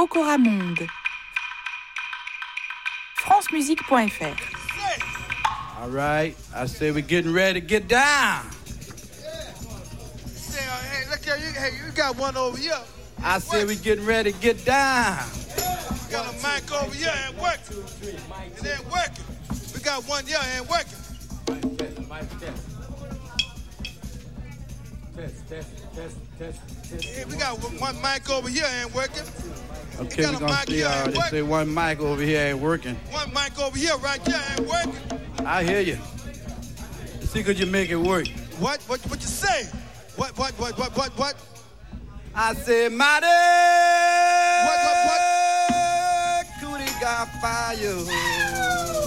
Okora Monde. francemusique.fr. All right, I say we're getting ready to get down. Hey, look here, you got one over here. I say we're getting ready to get down. We got a mic over here and working. It ain't working. We got one here and working. Test. Hey, we got one mic over here and working. Okay, we're gonna see. They say one mic over here ain't working. One mic over here right here ain't working. I hear you. See, could you make it work? What you say? What? I said, mighty. What? Cootie got fire.